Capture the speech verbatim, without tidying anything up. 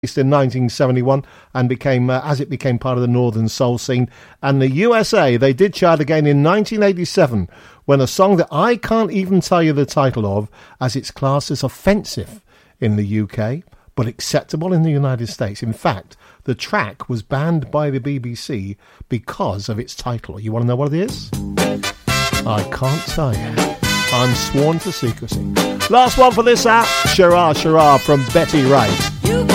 in nineteen seventy-one and became uh, as it became part of the Northern Soul scene. And the U S A, they did chart again in nineteen eighty-seven when a song that I can't even tell you the title of, as it's classed as offensive in the U K but acceptable in the United States. In fact, the track was banned by the B B C because of its title. You want to know what it is? I can't tell you. I'm sworn to secrecy. Last one for this app, Shara Shara from Betty Wright. You